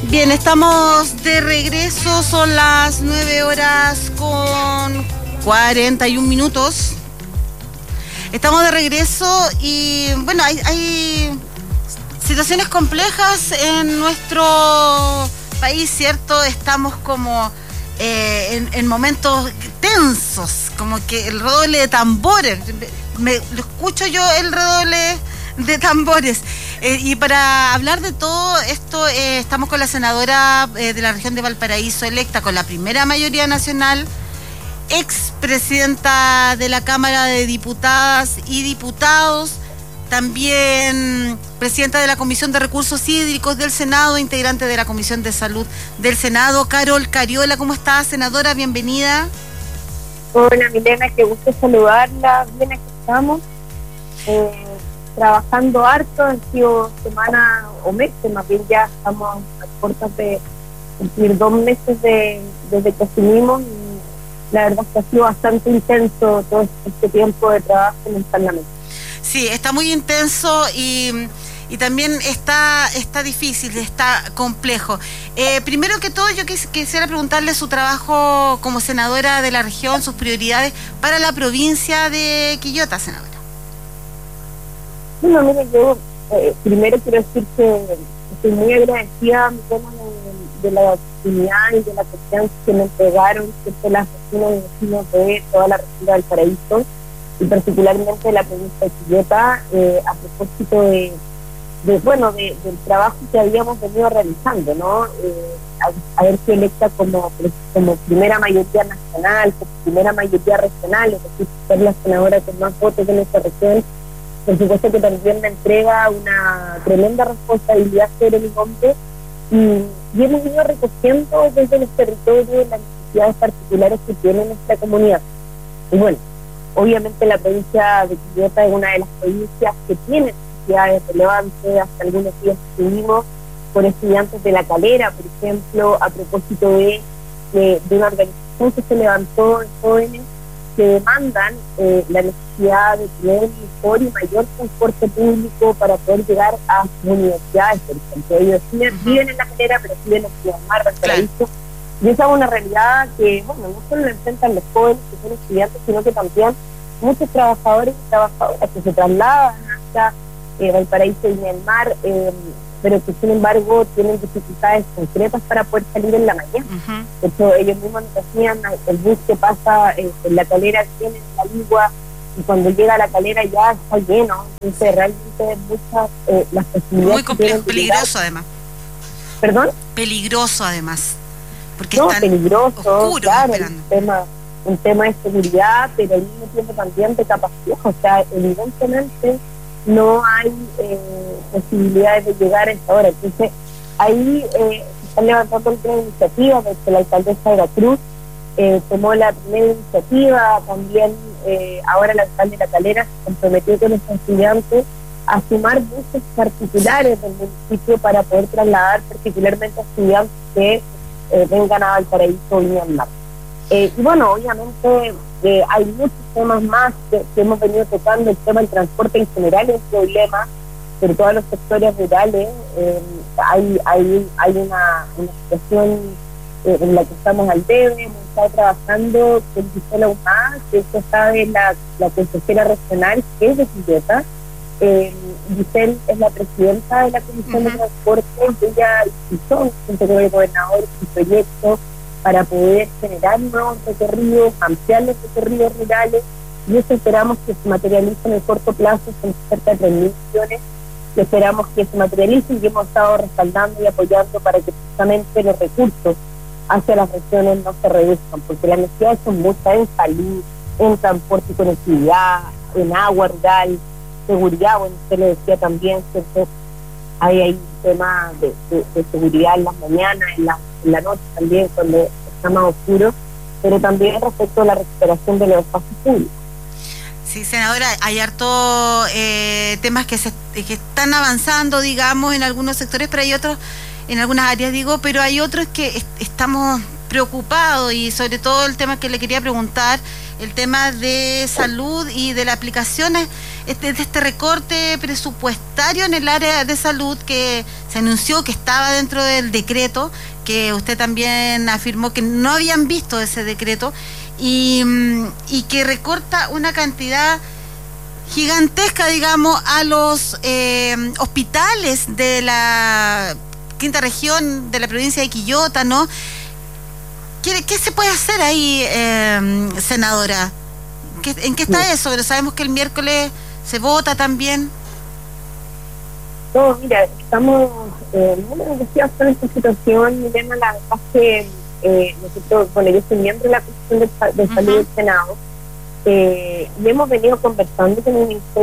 Bien, estamos de regreso, son las 9:41. Estamos de regreso y bueno, hay situaciones complejas en nuestro país, ¿cierto? Estamos como en momentos tensos, como que el redoble de tambores, lo escucho yo, el redoble de tambores. Y para hablar de todo esto, estamos con la senadora de la región de Valparaíso, electa con la primera mayoría nacional, expresidenta de la Cámara de Diputadas y Diputados, también presidenta de la Comisión de Recursos Hídricos del Senado, integrante de la Comisión de Salud del Senado, Carol Cariola. ¿Cómo está, senadora? Bienvenida. Hola, Milena, qué gusto saludarla. Bien, aquí estamos. Trabajando harto, han sido semanas o meses, más bien ya estamos a puertas de cumplir 2 meses desde que asumimos, y la verdad es que ha sido bastante intenso todo este tiempo de trabajo en el Parlamento. Sí, está muy intenso y también está difícil, está complejo. Primero que todo, yo quisiera preguntarle su trabajo como senadora de la región, sus prioridades para la provincia de Quillota, senadora. Bueno, mire, yo primero quiero decir que estoy muy agradecida de la oportunidad y de la confianza que me entregaron las vecinas y vecinos de toda la región de Valparaíso y particularmente de la provincia de Quillota, a propósito del trabajo que habíamos venido realizando, ¿no? Haber sido electa como primera mayoría nacional, como primera mayoría regional, es decir, ser la senadora con más votos en esta región. Por supuesto que también me entrega una tremenda responsabilidad ser el hombre y hemos ido recogiendo desde los territorios las necesidades particulares que tiene nuestra comunidad. Y bueno, obviamente la provincia de Quillota es una de las provincias que tiene necesidades relevantes. Hasta algunos días estuvimos con estudiantes de La Calera, por ejemplo, a propósito de una organización que se levantó en jóvenes que demandan la necesidad de tener mejor y mayor transporte público para poder llegar a sus universidades, por ejemplo. Ellos viven en La Calera, pero viven en Ciudad Mar, Valparaíso. Y esa es una realidad que, bueno, no solo lo enfrentan los jóvenes que son estudiantes, sino que también muchos trabajadores y trabajadoras que se trasladan hacia Valparaíso y Mar, pero que sin embargo tienen dificultades concretas para poder salir en la mañana. De hecho, ellos mismos nos decían, el bus que pasa en La Calera tiene la Ligua, y cuando llega a La Calera ya está lleno. Entonces realmente muchas las posibilidades. Muy complejo, peligroso además. ¿Perdón? Peligroso además, porque no, están peligroso, oscuros, claro, esperando. un tema de seguridad, pero al mismo tiempo también de capacidad. O sea, evidentemente no hay posibilidades de llegar a esta hora. Entonces, ahí se están levantando otras iniciativas. De hecho, la alcaldesa de la Cruz tomó la primera iniciativa. También ahora el alcalde de La Calera se comprometió con los estudiantes a sumar buses particulares del municipio para poder trasladar particularmente a estudiantes que vengan a Valparaíso y Mar. Y bueno, obviamente hay muchos temas más que hemos venido tocando. El tema del transporte en general es un problema, sobre todo en los sectores rurales. Hay una situación en la que estamos al debe. Hemos estado trabajando con Gisela Humá, que eso sabe la consejera regional, que es de Quillota. Gisela es la presidenta de la Comisión de Transporte. Ella hizo junto con el gobernador un proyecto para poder generar nuevos recorridos, ampliar los recorridos rurales, y eso esperamos que se materialice en el corto plazo. Son cerca de 3.000 millones que esperamos que se materialicen, y hemos estado respaldando y apoyando para que justamente los recursos hacia las regiones no se reduzcan, porque las necesidades son muchas en salud, en transporte y conectividad, en agua rural, seguridad. Bueno, usted lo decía también, ¿cierto? Hay un tema de seguridad en las mañanas, en la noche también, cuando está más oscuro, pero también respecto a la recuperación de los espacios públicos. Sí, senadora, hay harto temas que están avanzando, digamos, en algunos sectores, pero hay otros, en algunas áreas digo, pero hay otros que estamos preocupados, y sobre todo el tema que le quería preguntar, el tema de salud y de las aplicaciones de este recorte presupuestario en el área de salud que se anunció que estaba dentro del decreto, que usted también afirmó que no habían visto ese decreto, y que recorta una cantidad gigantesca, digamos, a los hospitales de la quinta región de la provincia de Quillota, ¿no? ¿Qué se puede hacer ahí, senadora? ¿En qué está eso? Pero sabemos que el miércoles se vota también. No, mira, estamos muy agradecidos con esta situación, Milena. La verdad es que nosotros, bueno, yo soy miembro de la Comisión de Salud del Senado, y hemos venido conversando con el Ministerio